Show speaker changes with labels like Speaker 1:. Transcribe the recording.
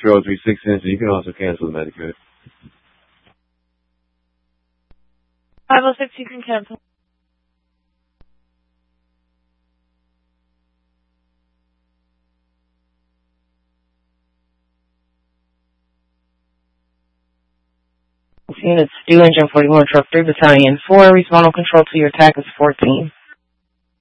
Speaker 1: 3036 cents, and you can also cancel the Medicare.
Speaker 2: 506, you can cancel.
Speaker 3: Unit Stu Engine 41 Truck 3 Battalion 4, respond control to your attack is 14.